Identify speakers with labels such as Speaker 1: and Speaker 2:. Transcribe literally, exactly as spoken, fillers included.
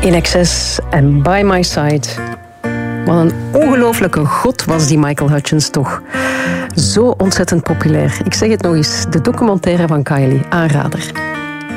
Speaker 1: In Excess en By My Side. Wat een ongelooflijke god was die Michael Hutchence toch. Zo ontzettend populair. Ik zeg het nog eens, de documentaire van Kylie, aanrader.